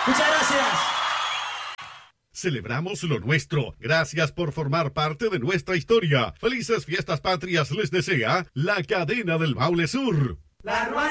Muchas gracias. Celebramos lo nuestro. Gracias por formar parte de nuestra historia. Felices fiestas patrias les desea la cadena del Maule Sur. La